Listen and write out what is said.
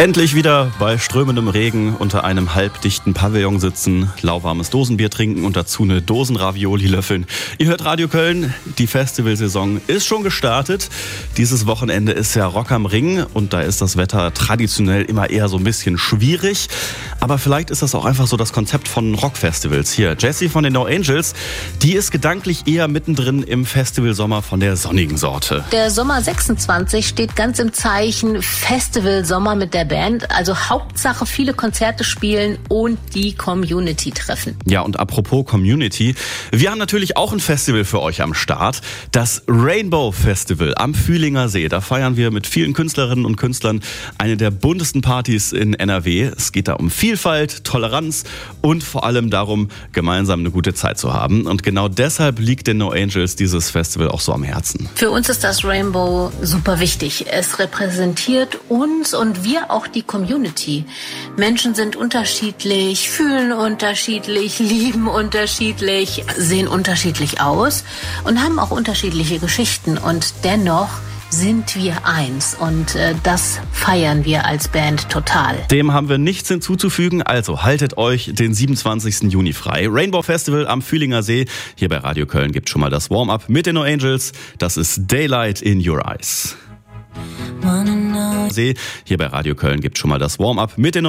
Endlich wieder bei strömendem Regen unter einem halbdichten Pavillon sitzen, lauwarmes Dosenbier trinken und dazu eine Dosenravioli löffeln. Ihr hört Radio Köln, die Festivalsaison ist schon gestartet. Dieses Wochenende ist ja Rock am Ring und da ist das Wetter traditionell immer eher so ein bisschen schwierig. Aber vielleicht ist das auch einfach so das Konzept von Rockfestivals. Hier, Jessie von den No Angels, die ist gedanklich eher mittendrin im Festivalsommer von der sonnigen Sorte. Der Sommer 26 steht ganz im Zeichen Festivalsommer mit der Band. Also Hauptsache viele Konzerte spielen und die Community treffen. Ja, und apropos Community, wir haben natürlich auch ein Festival für euch am Start. Das Rainbow Festival am Fühlinger See. Da feiern wir mit vielen Künstlerinnen und Künstlern eine der buntesten Partys in NRW. Es geht da um Vielfalt, Toleranz und vor allem darum, gemeinsam eine gute Zeit zu haben. Und genau deshalb liegt den No Angels dieses Festival auch so am Herzen. Für uns ist das Rainbow super wichtig. Es repräsentiert uns und wir auch die Community. Menschen sind unterschiedlich, fühlen unterschiedlich, lieben unterschiedlich, sehen unterschiedlich aus und haben auch unterschiedliche Geschichten. Und dennoch sind wir eins und das feiern wir als Band total. Dem haben wir nichts hinzuzufügen, also haltet euch den 27. Juni frei. Rainbow Festival am Fühlinger See. Hier bei Radio Köln gibt schon mal das Warm-up mit den No Angels. Das ist Daylight in Your Eyes. Hier bei Radio Köln gibt schon mal das Warm-up mit den